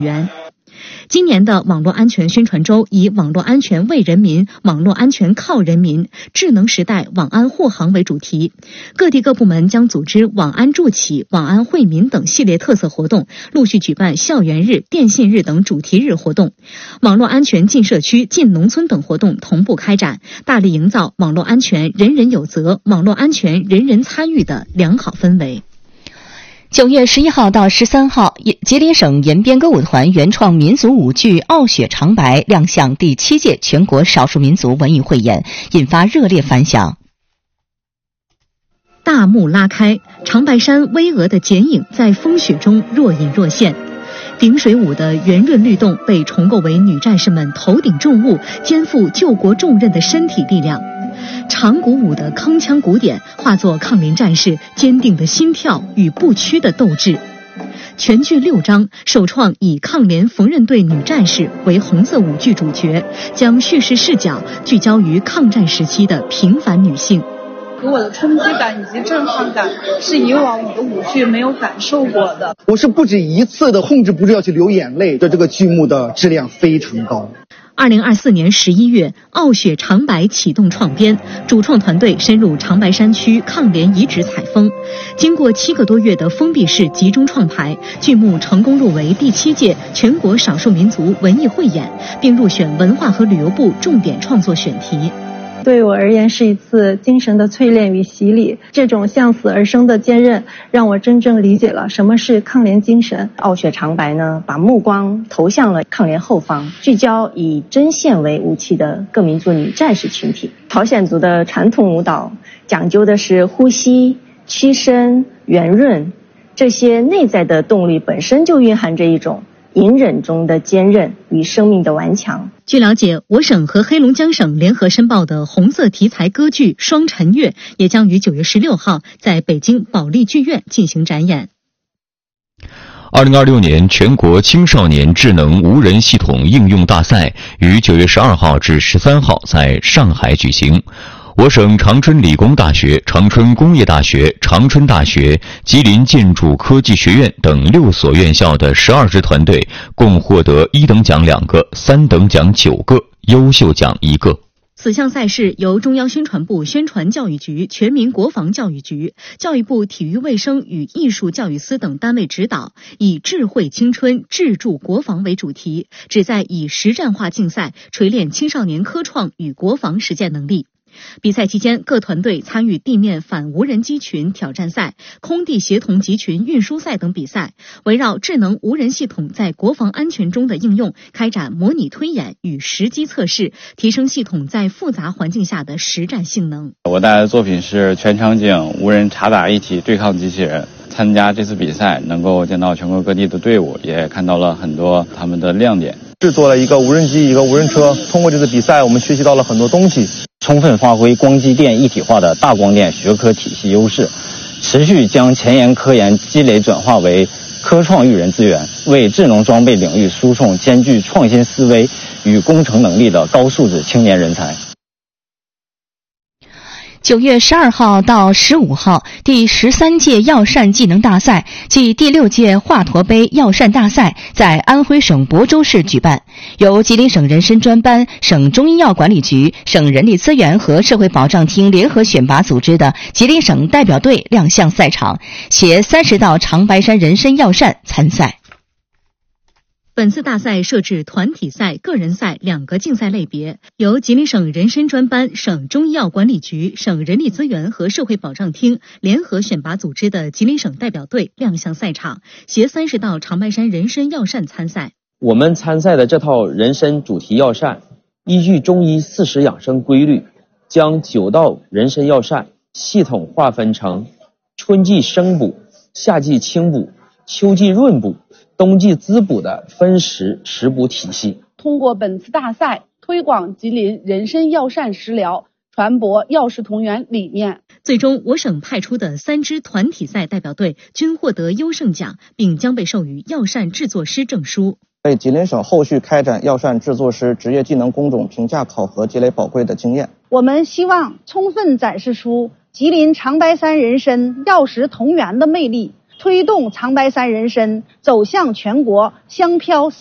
元。今年的网络安全宣传周以网络安全为人民，网络安全靠人民，智能时代网安护航为主题。各地各部门将组织网安助企、网安惠民等系列特色活动，陆续举办校园日、电信日等主题日活动。网络安全进社区、进农村等活动同步开展，大力营造网络安全人人有责、网络安全人人参与的良好氛围。 9月11号到13号，吉林省延边歌舞团原创民族舞剧《傲雪长白》亮相第7届全国少数民族文艺汇演，引发热烈反响。 大幕拉开，长白山巍峨的剪影在风雪中若隐若现。顶水舞的圆润律动被重构为女战士们头顶重物、肩负救国重任的身体力量。长鼓舞的铿锵鼓点化作抗联战士坚定的心跳与不屈的斗志。全剧6章，首创以抗联缝纫队女战士为红色舞剧主角，将叙事视角聚焦于抗战时期的平凡女性。 给我的冲击感以及震撼感是以往我的舞剧没有感受过的。 我是不止一次的控制不住要去流眼泪的，这个剧目的质量非常高。 2024年11月，《傲雪长白》启动创编，主创团队深入长白山区抗联遗址采风。经过7个多月的封闭式集中创排，剧目成功入围第7届全国少数民族文艺汇演，并入选文化和旅游部重点创作选题。 对我而言是一次精神的淬炼与洗礼，这种向死而生的坚韧让我真正理解了什么是抗联精神。 傲雪长白呢，把目光投向了抗联后方，聚焦以针线为武器的各民族女战士群体。朝鲜族的传统舞蹈讲究的是呼吸、屈伸、圆润，这些内在的动力本身就蕴含着一种隐忍中的坚韧与生命的顽强。 据了解，我省和黑龙江省联合申报的红色题材歌剧《双晨月》也将于9月16号在北京保利剧院进行展演。 2026年全国青少年智能无人系统应用大赛于9月12号至13号在上海举行。我省长春理工大学、长春工业大学、长春大学、吉林建筑科技学院等6所院校的12支团队共获得1等奖2个、3等奖9个、优秀奖1个。 此项赛事由中央宣传部宣传教育局、全民国防教育局、教育部体育卫生与艺术教育司等单位指导，以智慧青春、智助国防为主题，旨在以实战化竞赛锤炼青少年科创与国防实践能力。比赛期间，各团队参与地面反无人机群挑战赛、空地协同集群运输赛等比赛，围绕智能无人系统在国防安全中的应用，开展模拟推演与实机测试，提升系统在复杂环境下的实战性能。 我带来的作品是全场景无人查打一体对抗机器人。参加这次比赛，能够见到全国各地的队伍，也看到了很多他们的亮点。 制作了一个无人机，一个无人车。通过这次比赛，我们学习到了很多东西， 充分发挥光机电一体化的大光电学科体系优势，持续将前沿科研积累转化为科创育人资源，为智能装备领域输送兼具创新思维与工程能力的高素质青年人才。 9月12号到15号，第13届药膳技能大赛暨第6届华佗杯药膳大赛在安徽省亳州市举办，由吉林省人参专班、省中医药管理局、省人力资源和社会保障厅联合选拔组织的吉林省代表队亮相赛场，携30道长白山人参药膳参赛。 本次大赛设置团体赛、个人赛2个竞赛类别，由吉林省人参专班、省中医药管理局、省人力资源和社会保障厅联合选拔组织的吉林省代表队亮相赛场，携30道长白山人参药膳参赛。 我们参赛的这套人参主题药膳，依据中医4时养生规律，将9道人参药膳系统划分成春季生补、夏季清补、秋季润补、冬季滋补的分时食补体系。 通过本次大赛，推广吉林人参药膳食疗，传播药食同源理念。 最终，我省派出的3支团体赛代表队均获得优胜奖，并将被授予药膳制作师证书， 为吉林省后续开展药膳制作师职业技能工种评价考核积累宝贵的经验。 我们希望充分展示出吉林长白山人参药食同源的魅力， 推动长白山人参走向全国香飘